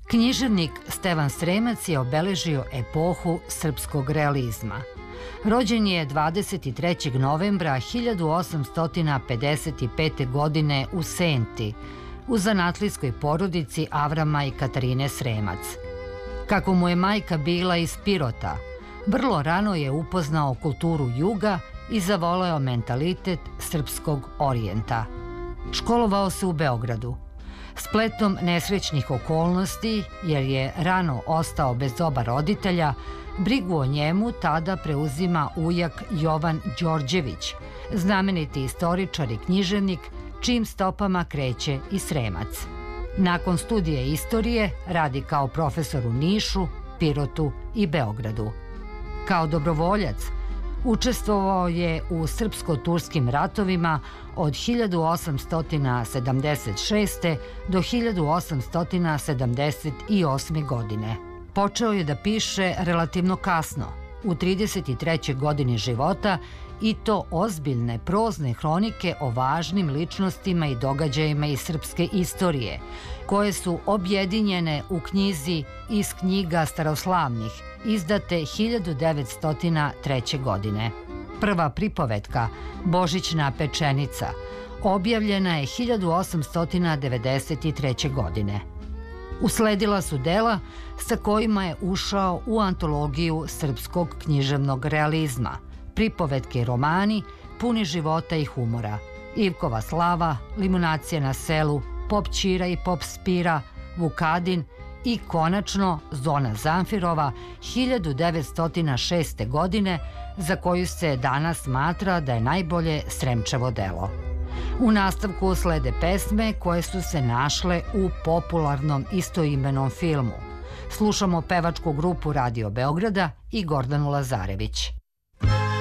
Književnik Stevan Sremac je obeležio epohu srpskog realizma. Rođen je 23. novembra 1855. godine u Senti, u zanatlijskoj porodici Avrama i Katarine Sremac. Kako mu je majka bila iz Pirota, vrlo rano je upoznao kulturu juga i zavoleo mentalitet srpskog orijenta. Školovao se u Beogradu. Spletom nesrećnih okolnosti, jer je rano ostao bez oba roditelja, brigu o njemu tada preuzima ujak Jovan Đorđević, znameniti istoričar i književnik, čijim stopama kreće i Sremac. Nakon studije istorije radi kao profesor u Nišu, Pirotu i Beogradu. Kao dobrovoljac učestvovao je u srpsko-turskim ratovima od 1876. do 1878. godine. Počeo je da piše relativno kasno, u 33. godini života, i to ozbiljne prozne hronike o važnim ličnostima i događajima iz srpske istorije, koje su objedinjene u knjizi Iz knjiga staroslavnih, izdate 1903. godine. Prva pripovetka, Božićna pečenica, objavljena je 1893. godine. Usledila su dela sa kojima je ušao u antologiju srpskog književnog realizma, pripovetke i romani puni života i humora, Ivkova slava, Limunacija na selu, Pop Ćira i Pop Spira, Vukadin i konačno Zona Zamfirova 1906. godine, za koju se danas smatra da je najbolje Sremčevo delo. U nastavku slede pesme koje su se našle u popularnom istoimenom filmu. Slušamo pevačku grupu Radio Beograda i Gordanu Lazarević.